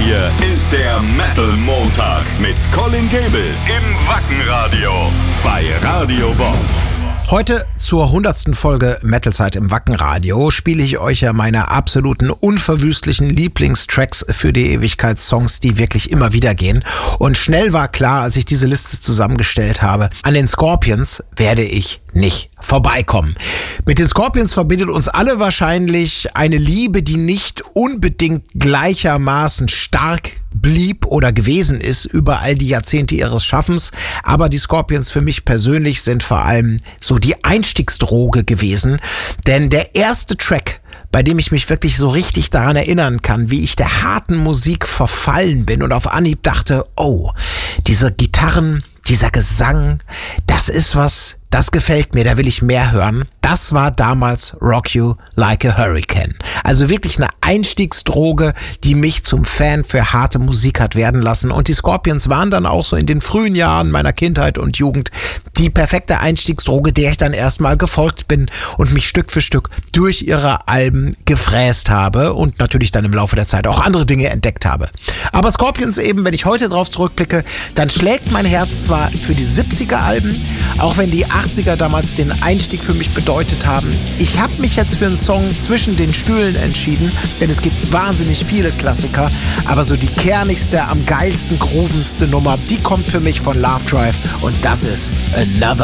Hier ist der Metal Montag mit Colin Gable im Wackenradio bei Radio Bob. Heute zur 100. Folge Metalzeit im Wackenradio spiele ich euch ja meine absoluten unverwüstlichen Lieblingstracks für die Ewigkeit, Songs, die wirklich immer wieder gehen. Und schnell war klar, als ich diese Liste zusammengestellt habe, an den Scorpions werde ich nicht vorbeikommen. Mit den Scorpions verbindet uns alle wahrscheinlich eine Liebe, die nicht unbedingt gleichermaßen stark blieb oder gewesen ist über all die Jahrzehnte ihres Schaffens. Aber die Scorpions für mich persönlich sind vor allem so die Einstiegsdroge gewesen. Denn der erste Track, bei dem ich mich wirklich so richtig daran erinnern kann, wie ich der harten Musik verfallen bin und auf Anhieb dachte, oh, diese Gitarren, dieser Gesang, das ist was, das gefällt mir, da will ich mehr hören. Das war damals Rock You Like a Hurricane. Also wirklich eine Einstiegsdroge, die mich zum Fan für harte Musik hat werden lassen. Und die Scorpions waren dann auch so in den frühen Jahren meiner Kindheit und Jugend die perfekte Einstiegsdroge, der ich dann erstmal gefolgt bin und mich Stück für Stück durch ihre Alben gefräst habe und natürlich dann im Laufe der Zeit auch andere Dinge entdeckt habe. Aber Scorpions eben, wenn ich heute drauf zurückblicke, dann schlägt mein Herz zwar für die 70er-Alben, auch wenn die 80er damals den Einstieg für mich bedeutet haben. Ich habe mich jetzt für einen Song zwischen den Stühlen entschieden, denn es gibt wahnsinnig viele Klassiker, aber so die kernigste, am geilsten, groovendste Nummer, die kommt für mich von Love Drive und das ist Another